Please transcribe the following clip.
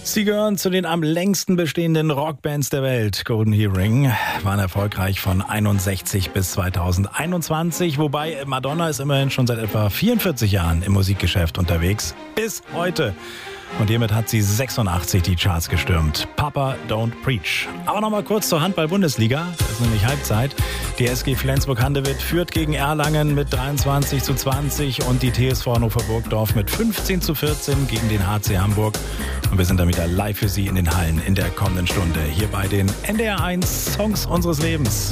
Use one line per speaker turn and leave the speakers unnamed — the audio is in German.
Sie gehören zu den am längsten bestehenden Rockbands der Welt. Golden Earring waren erfolgreich von 61 bis 2021, wobei Madonna ist immerhin schon seit etwa 44 Jahren im Musikgeschäft unterwegs. Bis heute. Und hiermit hat sie 86 die Charts gestürmt. Papa Don't Preach. Aber nochmal kurz zur Handball-Bundesliga. Das ist nämlich Halbzeit. Die SG Flensburg-Handewitt führt gegen Erlangen mit 23:20 und die TSV Hannover Burgdorf mit 15:14 gegen den HC Hamburg. Und wir sind dann wieder live für Sie in den Hallen in der kommenden Stunde. Hier bei den NDR 1 Songs unseres Lebens.